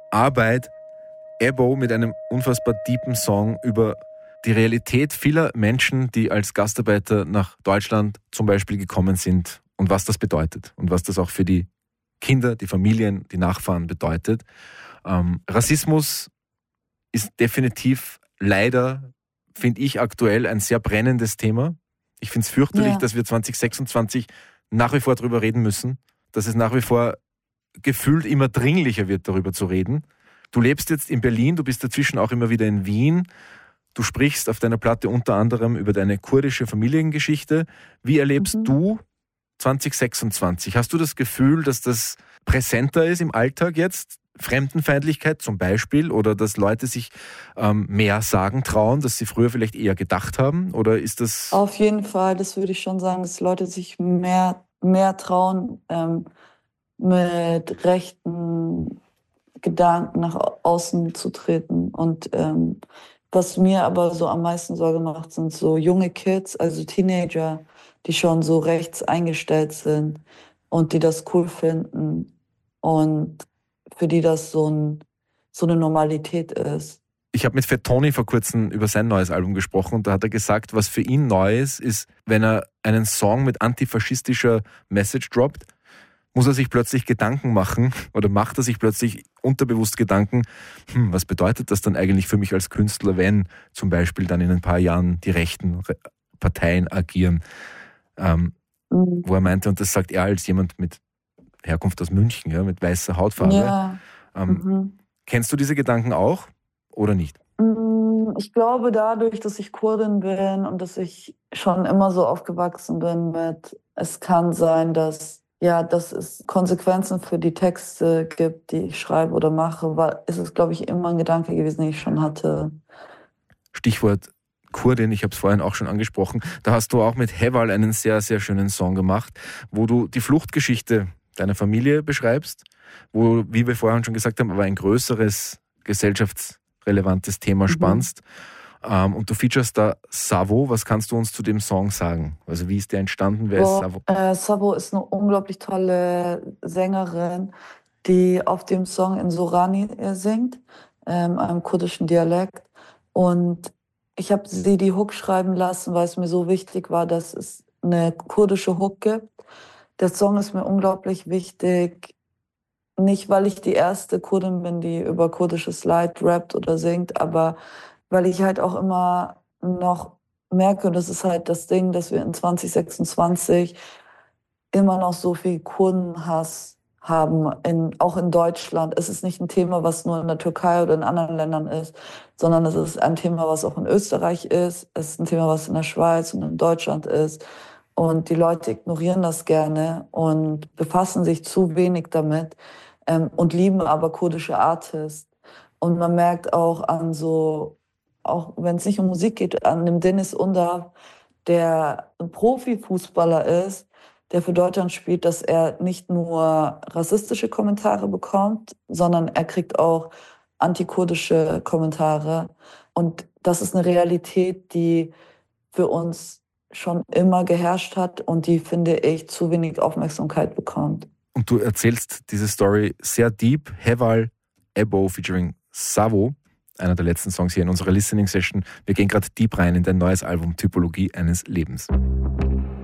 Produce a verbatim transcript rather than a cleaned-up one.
Arbeit. Ebo mit einem unfassbar deepen Song über die Realität vieler Menschen, die als Gastarbeiter nach Deutschland zum Beispiel gekommen sind und was das bedeutet und was das auch für die Kinder, die Familien, die Nachfahren bedeutet. Ähm, Rassismus ist definitiv leider, finde ich, aktuell ein sehr brennendes Thema. Ich finde es fürchterlich, Ja. dass wir zwanzig sechsundzwanzig nach wie vor darüber reden müssen, dass es nach wie vor gefühlt immer dringlicher wird, darüber zu reden. Du lebst jetzt in Berlin, du bist dazwischen auch immer wieder in Wien. Du sprichst auf deiner Platte unter anderem über deine kurdische Familiengeschichte. Wie erlebst Mhm. du zwanzig sechsundzwanzig? Hast du das Gefühl, dass das präsenter ist im Alltag jetzt? Fremdenfeindlichkeit zum Beispiel? Oder dass Leute sich ähm, mehr sagen trauen, dass sie früher vielleicht eher gedacht haben? Oder ist das... Auf jeden Fall, das würde ich schon sagen, dass Leute sich mehr, mehr trauen, ähm, mit rechten Gedanken nach au- außen zu treten. Und ähm, was mir aber so am meisten Sorge macht, sind so junge Kids, also Teenager, die schon so rechts eingestellt sind und die das cool finden und für die das so, ein, so eine Normalität ist. Ich habe mit Fat Tony vor kurzem über sein neues Album gesprochen und da hat er gesagt, was für ihn neu ist, ist, wenn er einen Song mit antifaschistischer Message droppt, muss er sich plötzlich Gedanken machen oder macht er sich plötzlich unterbewusst Gedanken, hm, was bedeutet das dann eigentlich für mich als Künstler, wenn zum Beispiel dann in ein paar Jahren die rechten Re- Parteien agieren, ähm, Mhm. wo er meinte, und das sagt er als jemand mit Herkunft aus München, ja, mit weißer Hautfarbe. Ja. Ähm, Mhm. Kennst du diese Gedanken auch oder nicht? Mm, Ich glaube, dadurch, dass ich Kurdin bin und dass ich schon immer so aufgewachsen bin mit, es kann sein, dass, ja, dass es Konsequenzen für die Texte gibt, die ich schreibe oder mache, war, ist es, glaube ich, immer ein Gedanke gewesen, den ich schon hatte. Stichwort Kurdin, ich habe es vorhin auch schon angesprochen. Da hast du auch mit Heval einen sehr, sehr schönen Song gemacht, wo du die Fluchtgeschichte deiner Familie beschreibst, wo, wie wir vorhin schon gesagt haben, aber ein größeres gesellschaftsrelevantes Thema Mhm. spannst. Ähm, und du featurest da Savo. Was kannst du uns zu dem Song sagen? Also wie ist der entstanden? Wer ist Boah, Savo? äh, Sabo ist eine unglaublich tolle Sängerin, die auf dem Song in Sorani äh, singt, ähm, einem kurdischen Dialekt. Und ich habe sie die Hook schreiben lassen, weil es mir so wichtig war, dass es eine kurdische Hook gibt. Der Song ist mir unglaublich wichtig, nicht weil ich die erste Kurdin bin, die über kurdisches Leid rappt oder singt, aber weil ich halt auch immer noch merke, und das ist halt das Ding, dass wir in zwanzig sechsundzwanzig immer noch so viel Kurdenhass haben, in, auch in Deutschland. Es ist nicht ein Thema, was nur in der Türkei oder in anderen Ländern ist, sondern es ist ein Thema, was auch in Österreich ist. Es ist ein Thema, was in der Schweiz und in Deutschland ist. Und die Leute ignorieren das gerne und befassen sich zu wenig damit, ähm, und lieben aber kurdische Artists. Und man merkt auch an so, auch wenn es nicht um Musik geht, an dem Deniz Undav, der ein Profifußballer ist, der für Deutschland spielt, dass er nicht nur rassistische Kommentare bekommt, sondern er kriegt auch antikurdische Kommentare. Und das ist eine Realität, die für uns schon immer geherrscht hat und die, finde ich, zu wenig Aufmerksamkeit bekommt. Und du erzählst diese Story sehr deep. Heval, Ebo featuring Savo, einer der letzten Songs hier in unserer Listening Session. Wir gehen gerade deep rein in dein neues Album Typologie eines Lebens.